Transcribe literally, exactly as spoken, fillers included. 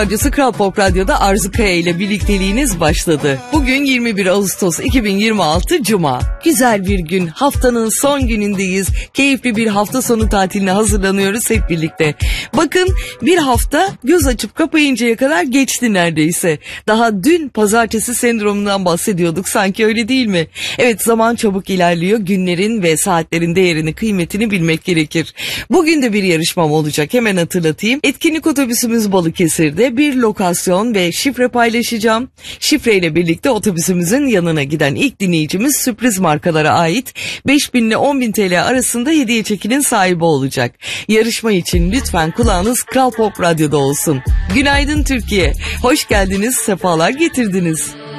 Radyosu Kral Pop Radyo'da Arzu Kaya ile birlikteliğiniz başladı. Bugün yirmi bir Ağustos iki bin yirmi altı Cuma. Güzel bir gün, haftanın son günündeyiz. Keyifli bir hafta sonu tatiline hazırlanıyoruz hep birlikte. Bakın bir hafta göz açıp kapayıncaya kadar geçti neredeyse. Daha dün pazartesi sendromundan bahsediyorduk, sanki öyle değil mi? Evet, zaman çabuk ilerliyor. Günlerin ve saatlerin değerini, kıymetini bilmek gerekir. Bugün de bir yarışmam olacak, hemen hatırlatayım. Etkinlik otobüsümüz Balıkesir'de. Bir lokasyon ve şifre paylaşacağım. Şifreyle birlikte otobüsümüzün yanına giden ilk dinleyicimiz sürpriz markalara ait beş bin ile on bin T L arasında hediye çekinin sahibi olacak. Yarışma için lütfen kulağınız Kral Pop Radyo'da olsun. Günaydın Türkiye. Hoş geldiniz, sefalar getirdiniz.